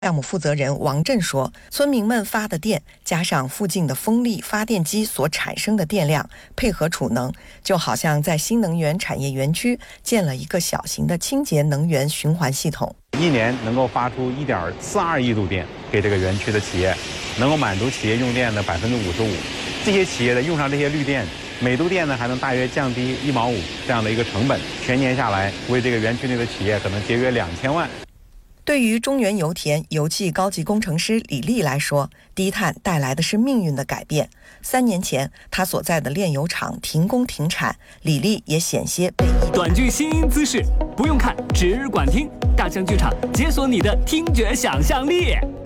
项目负责人王震说，村民们发的电加上附近的风力发电机所产生的电量，配合储能，就好像在新能源产业园区建了一个小型的清洁能源循环系统。 一年能够发出1.42亿度电给这个园区的企业，能够满足企业用电的55%。这些企业的用上这些绿电，每度电呢还能大约降低1毛5这样的一个成本，全年下来为这个园区内的企业可能节约2000万。 对于中原油田油气高级工程师李丽来说，低碳带来的是命运的改变。3年前，他所在的炼油厂停工停产，李丽也险些被短剧新姿势，不用看，只管听。大象剧场解锁你的听觉想象力。